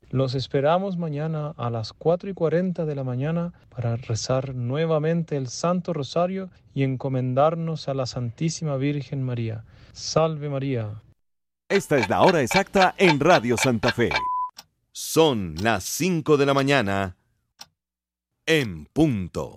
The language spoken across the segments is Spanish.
Los esperamos mañana a las 4:40 de la mañana para rezar nuevamente el Santo Rosario y encomendarnos a la Santísima Virgen María. Salve María. Esta es la hora exacta en Radio Santa Fe. Son las 5 de la mañana en punto.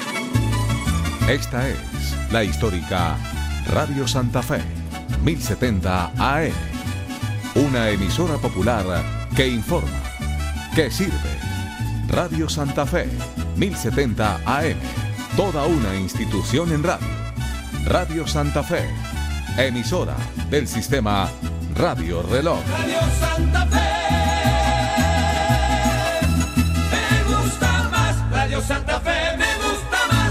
Esta es la histórica Radio Santa Fe, 1070 AM. Una emisora popular que informa, que sirve. Radio Santa Fe, 1070 AM. Toda una institución en radio. Radio Santa Fe, emisora del sistema Radio Reloj. Radio Santa Fe, me gusta más. Radio Santa Fe, me gusta más.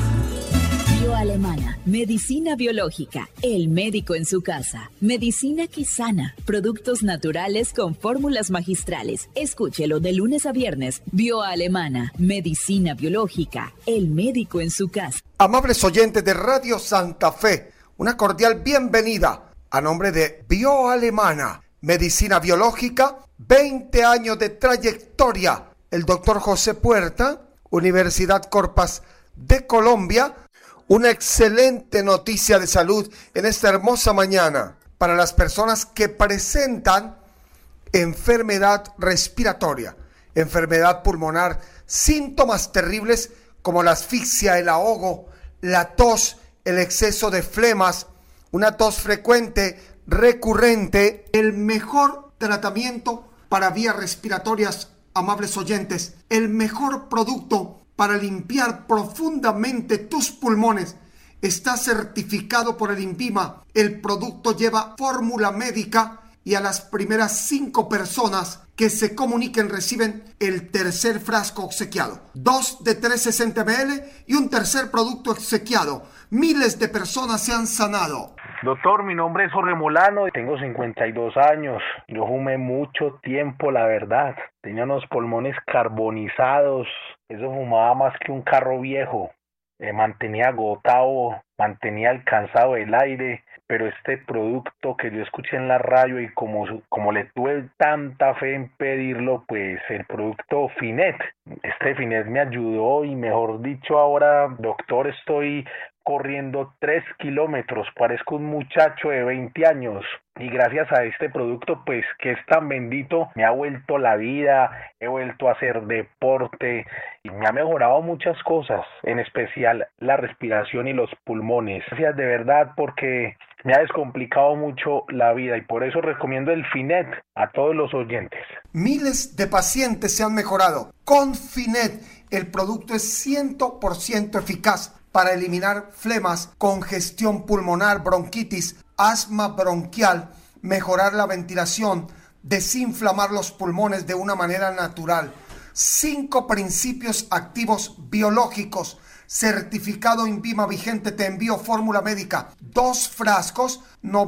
Bioalemana, medicina biológica, el médico en su casa. Medicina que sana, productos naturales con fórmulas magistrales. Escúchelo de lunes a viernes. Bioalemana, medicina biológica, el médico en su casa. Amables oyentes de Radio Santa Fe, una cordial bienvenida a nombre de Bioalemana, medicina biológica, 20 años de trayectoria. El doctor José Puerta, Universidad Corpas de Colombia. Una excelente noticia de salud en esta hermosa mañana para las personas que presentan enfermedad respiratoria, enfermedad pulmonar, síntomas terribles como la asfixia, el ahogo, la tos, el exceso de flemas, una tos frecuente, recurrente. El mejor tratamiento para vías respiratorias, amables oyentes, el mejor producto para limpiar profundamente tus pulmones, está certificado por el INVIMA. El producto lleva fórmula médica y a las primeras 5 personas que se comuniquen reciben el tercer frasco obsequiado. 2 de 360 ml y un tercer producto obsequiado. Miles de personas se han sanado. Doctor, mi nombre es Jorge Molano, tengo 52 años. Yo fumé mucho tiempo, la verdad. Tenía unos pulmones carbonizados. Eso fumaba más que un carro viejo. Mantenía agotado, mantenía alcanzado el aire. Pero este producto que yo escuché en la radio y como le tuve tanta fe en pedirlo, pues el producto Finet. Este Finet me ayudó y mejor dicho ahora, doctor, estoy corriendo 3 kilómetros, parezco un muchacho de 20 años y gracias a este producto pues que es tan bendito me ha vuelto la vida, he vuelto a hacer deporte y me ha mejorado muchas cosas, en especial la respiración y los pulmones. Gracias de verdad porque me ha descomplicado mucho la vida y por eso recomiendo el Finet a todos los oyentes. Miles de pacientes se han mejorado con Finet. El producto es 100% eficaz para eliminar flemas, congestión pulmonar, bronquitis, asma bronquial, mejorar la ventilación, desinflamar los pulmones de una manera natural. 5 principios activos biológicos, certificado INVIMA vigente. Te envío fórmula médica, 2 frascos,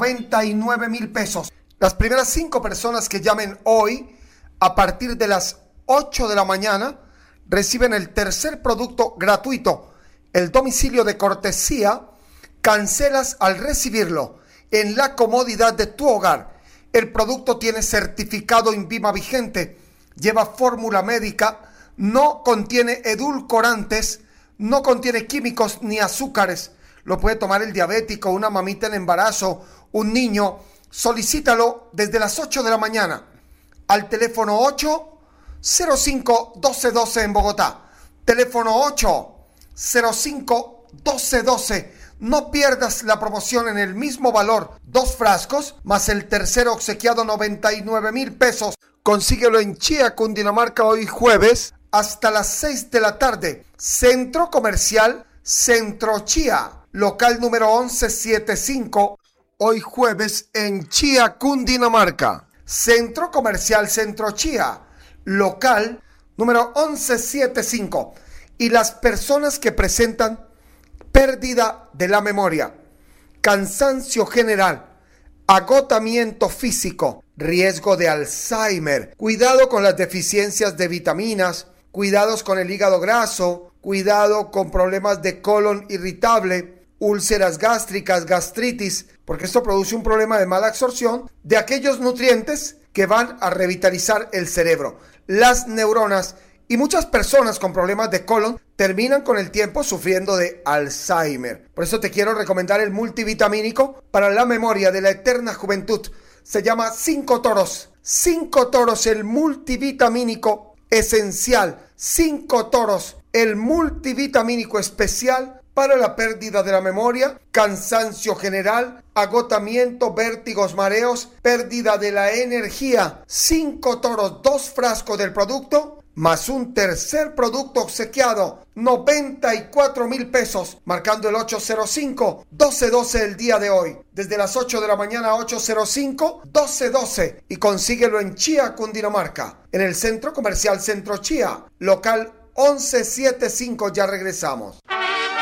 99,000 pesos. Las primeras 5 personas que llamen hoy, a partir de las 8 de la mañana, reciben el tercer producto gratuito. El domicilio de cortesía, cancelas al recibirlo en la comodidad de tu hogar. El producto tiene certificado INVIMA vigente, lleva fórmula médica, no contiene edulcorantes, no contiene químicos ni azúcares. Lo puede tomar el diabético, una mamita en embarazo, un niño. Solicítalo desde las 8 de la mañana al teléfono 805-1212 en Bogotá. Teléfono 805-1212. No pierdas la promoción en el mismo valor. 2 frascos más el tercero obsequiado, 99,000 pesos. Consíguelo en Chía, Cundinamarca, hoy jueves hasta las 6 de la tarde. Centro Comercial Centro Chía, local número 1175, hoy jueves en Chía, Cundinamarca. Centro Comercial Centro Chía, local número 1175. Y las personas que presentan pérdida de la memoria, cansancio general, agotamiento físico, riesgo de Alzheimer, cuidado con las deficiencias de vitaminas, cuidados con el hígado graso, cuidado con problemas de colon irritable, úlceras gástricas, gastritis, porque esto produce un problema de mala absorción de aquellos nutrientes que van a revitalizar el cerebro. las neuronas y muchas personas con problemas de colon terminan con el tiempo sufriendo de Alzheimer. Por eso te quiero recomendar el multivitamínico para la memoria de la eterna juventud. Se llama 5 Toros. 5 Toros, el multivitamínico esencial. 5 Toros, el multivitamínico especial para la pérdida de la memoria, cansancio general, agotamiento, vértigos, mareos, pérdida de la energía. 5 Toros, 2 frascos del producto, más un tercer producto obsequiado, 94,000 pesos, marcando el 805-1212 el día de hoy. Desde las 8 de la mañana, 805-1212, y consíguelo en Chía, Cundinamarca, en el Centro Comercial Centro Chía, local 1175. Ya regresamos.